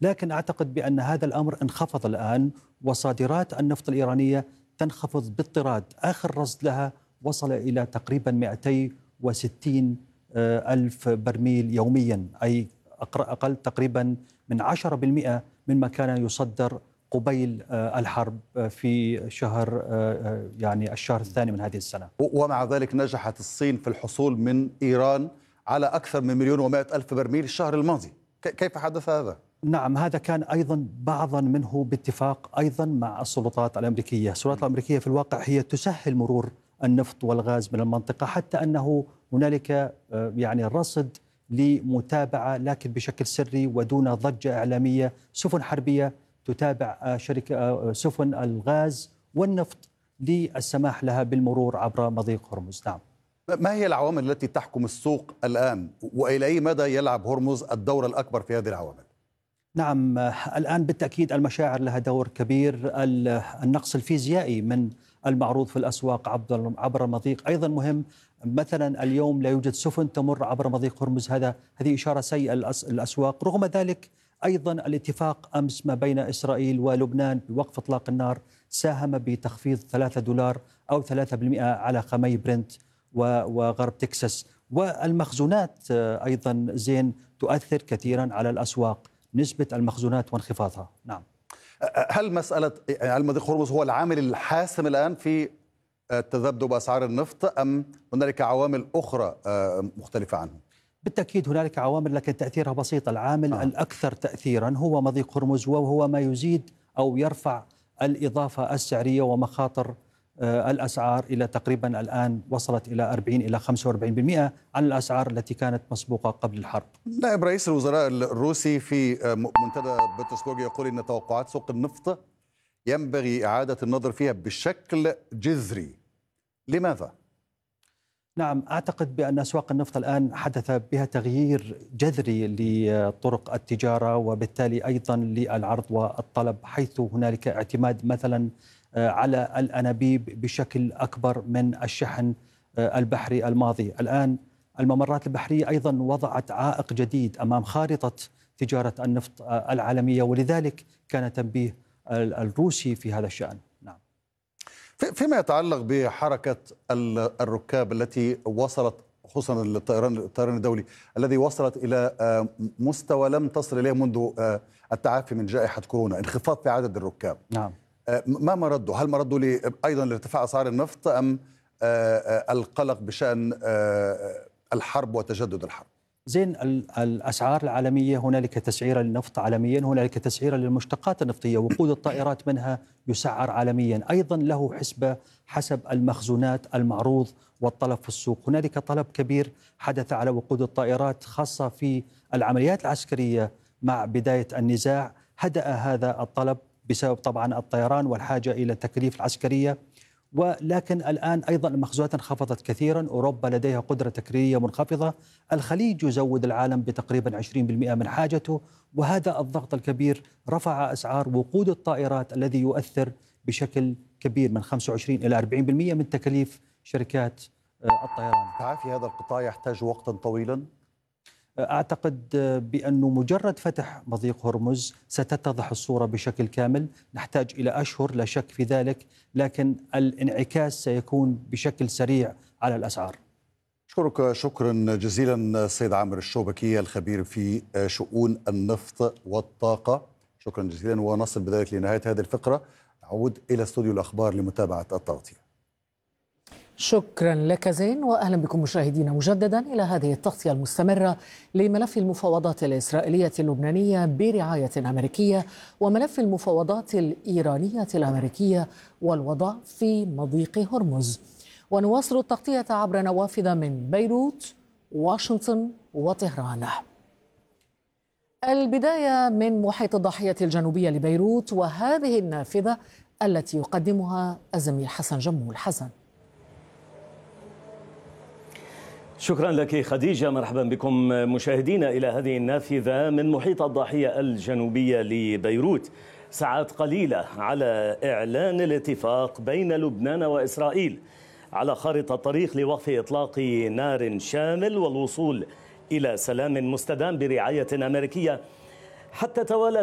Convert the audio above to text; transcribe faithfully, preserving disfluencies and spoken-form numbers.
لكن أعتقد بأن هذا الأمر انخفض الآن، وصادرات النفط الإيرانية تنخفض باضطراد. آخر رصد لها وصل إلى تقريبا مئتين وستين ألف برميل يوميا، أي أقل تقريبا من عشرة بالمئة مما كان يصدر قبيل الحرب في شهر يعني الشهر الثاني من هذه السنة. ومع ذلك نجحت الصين في الحصول من إيران على أكثر من مليون ومائة ألف برميل الشهر الماضي. كيف حدث هذا؟ نعم، هذا كان أيضا بعضا منه باتفاق أيضا مع السلطات الأمريكية. السلطات الأمريكية في الواقع هي تسهل مرور النفط والغاز من المنطقة، حتى أنه هنالك يعني رصد لمتابعة لكن بشكل سري ودون ضجة إعلامية، سفن حربية تتابع شركة سفن الغاز والنفط للسماح لها بالمرور عبر مضيق هرمز. نعم. ما هي العوامل التي تحكم السوق الآن، وإلى أي مدى يلعب هرمز الدور الأكبر في هذه العوامل؟ نعم، الآن بالتأكيد المشاعر لها دور كبير. النقص الفيزيائي من المعروض في الأسواق عبر المضيق أيضا مهم. مثلا اليوم لا يوجد سفن تمر عبر مضيق هرمز، هذا هذه إشارة سيئة للأسواق. رغم ذلك أيضا الاتفاق أمس ما بين إسرائيل ولبنان بوقف إطلاق النار ساهم بتخفيض ثلاثة دولار أو ثلاثة بالمئة على خمي برنت وغرب تكساس. والمخزونات أيضا زين تؤثر كثيرا على الأسواق، نسبة المخزونات وانخفاضها. نعم. هل مسألة يعني مضيق هرمز هو العامل الحاسم الآن في تذبذب أسعار النفط، أم هنالك عوامل أخرى مختلفة عنه؟ بالتأكيد هنالك عوامل لكن تأثيرها بسيط. العامل آه. الأكثر تأثيرا هو مضيق هرمز، وهو ما يزيد أو يرفع الإضافة السعرية ومخاطر الأسعار إلى تقريبا الآن وصلت إلى أربعين إلى خمسة وأربعين بالمئة عن الأسعار التي كانت مسبوقة قبل الحرب. نائب رئيس الوزراء الروسي في منتدى بطرسبرغ يقول إن توقعات سوق النفط ينبغي إعادة النظر فيها بشكل جذري. لماذا؟ نعم، أعتقد بأن أسواق النفط الآن حدث بها تغيير جذري لطرق التجارة، وبالتالي أيضا للعرض والطلب، حيث هنالك اعتماد مثلا على الأنابيب بشكل أكبر من الشحن البحري الماضي. الآن الممرات البحرية أيضا وضعت عائق جديد أمام خارطة تجارة النفط العالمية، ولذلك كان تنبيه الروسي في هذا الشأن. نعم. فيما يتعلق بحركة الركاب التي وصلت، خصوصا الطيران الطيران الدولي الذي وصلت إلى مستوى لم تصل إليه منذ التعافي من جائحة كورونا، انخفاض في عدد الركاب. نعم. ما مرده؟ هل مرده أيضا لارتفاع أسعار النفط، أم القلق بشأن الحرب وتجدد الحرب؟ زين، الأسعار العالمية هنالك تسعيرة للنفط عالميا، هنالك تسعيرة للمشتقات النفطية، وقود الطائرات منها يسعر عالميا، أيضا له حسبة حسب المخزونات المعروض والطلب في السوق. هنالك طلب كبير حدث على وقود الطائرات، خاصة في العمليات العسكرية مع بداية النزاع. هدأ هذا الطلب بسبب طبعا الطيران والحاجة إلى التكاليف العسكرية، ولكن الآن أيضا المخزونات انخفضت كثيرا. أوروبا لديها قدرة تكريرية منخفضة، الخليج يزود العالم بتقريبا عشرين بالمئة من حاجته، وهذا الضغط الكبير رفع أسعار وقود الطائرات الذي يؤثر بشكل كبير من خمسة وعشرين إلى أربعين بالمئة من تكاليف شركات الطيران. تعافي هذا القطاع يحتاج وقتا طويلا؟ أعتقد بأنه مجرد فتح مضيق هرمز ستتضح الصورة بشكل كامل. نحتاج إلى أشهر لا شك في ذلك، لكن الانعكاس سيكون بشكل سريع على الأسعار. أشكرك شكرا جزيلا السيد عامر الشوبكي الخبير في شؤون النفط والطاقة، شكرا جزيلا. ونصل بذلك لنهاية هذه الفقرة، نعود إلى استوديو الأخبار لمتابعة التغطية. شكرا لك زين، وأهلا بكم مشاهدينا مجددا إلى هذه التغطية المستمرة لملف المفاوضات الإسرائيلية اللبنانية برعاية أمريكية، وملف المفاوضات الإيرانية الأمريكية والوضع في مضيق هرمز. ونواصل التغطية عبر نوافذ من بيروت، واشنطن وطهران. البداية من محيط الضاحية الجنوبية لبيروت، وهذه النافذة التي يقدمها الزميل حسن جمول. حسن. شكرا لك خديجة، مرحبا بكم مشاهدينا إلى هذه النافذة من محيط الضاحية الجنوبية لبيروت. ساعات قليلة على إعلان الاتفاق بين لبنان وإسرائيل على خارطة الطريق لوقف إطلاق نار شامل والوصول إلى سلام مستدام برعاية أمريكية. حتى توالت